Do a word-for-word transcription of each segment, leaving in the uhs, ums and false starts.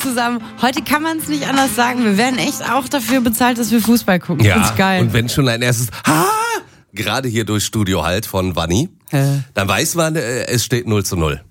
Zusammen. Heute kann man es nicht anders sagen. Wir werden echt auch dafür bezahlt, dass wir Fußball gucken. Ja, Find's geil. Und wenn schon ein erstes Ha! Gerade hier durch Studio Halt von Vanni, Hä? dann weiß man, äh, es steht null zu null.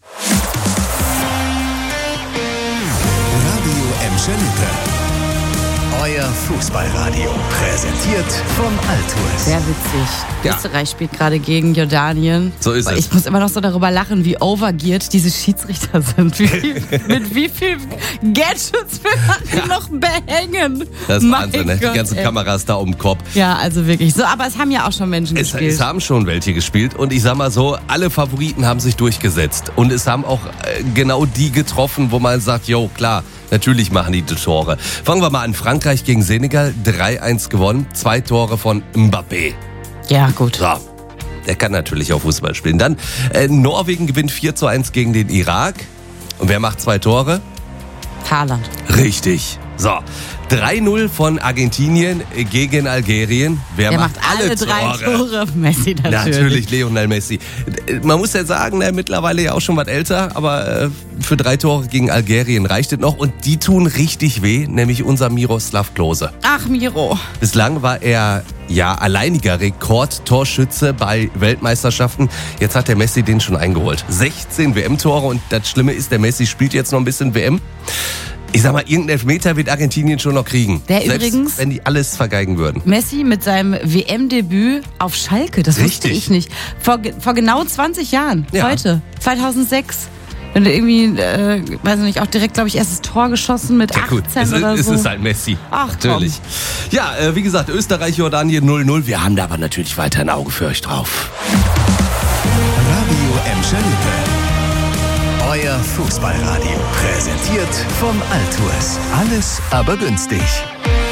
Radio Emschelte. Euer Fußballradio. Präsentiert von Altours. Sehr witzig. Ja. Österreich spielt gerade gegen Jordanien. So ist Aber es. Ich muss immer noch so darüber lachen, wie overgeared diese Schiedsrichter sind. Wie, mit wie viel Gadgets wir nachher noch behängen. Das ist Mein Wahnsinn, ne? Die Gott, ganzen ey. Kameras da um den Kopf. Ja, also wirklich. So, aber es haben ja auch schon Menschen Es, gespielt. es haben schon welche gespielt und ich sag mal so, alle Favoriten haben sich durchgesetzt. Und es haben auch äh, genau die getroffen, wo man sagt, jo, klar, natürlich machen die die Tore. Fangen wir mal an. Frankreich gegen Senegal, drei eins gewonnen. Zwei Tore von Mbappé. Ja, gut. So, der kann natürlich auch Fußball spielen. Dann äh, Norwegen gewinnt vier zu eins gegen den Irak. Und wer macht zwei Tore? Haaland. Richtig. So, drei null von Argentinien gegen Algerien. Wer Der macht, macht alle drei Tore. Messi natürlich. Natürlich Lionel Messi. Man muss ja sagen, er mittlerweile ja auch schon was älter, aber äh, für drei Tore gegen Algerien reicht es noch. Und die tun richtig weh, nämlich unser Miroslav Klose. Ach, Miro. Bislang war er ja alleiniger Rekordtorschütze bei Weltmeisterschaften. Jetzt hat der Messi den schon eingeholt. sechzehn W M-Tore und das Schlimme ist, der Messi spielt jetzt noch ein bisschen W M. Ich sag mal, irgendeinen Elfmeter wird Argentinien schon noch kriegen. Der Selbst übrigens- wenn die alles vergeigen würden. Messi mit seinem W M-Debüt auf Schalke, das wusste Richtig. ich nicht. Vor, ge- vor genau zwanzig Jahren, Ja. heute, zweitausendsechs. Wenn du irgendwie, äh, weiß ich nicht, auch direkt, glaube ich, erstes Tor geschossen mit Ja gut, achtzehn es, oder ist- so. es ist halt Messi. Ach, komm. natürlich. Ja, äh, wie gesagt, Österreich, Jordanien null null. Wir haben da aber natürlich weiter ein Auge für euch drauf. Radio Emschelte. Euer Fußballradio. Präsentiert von Altours. Alles aber günstig.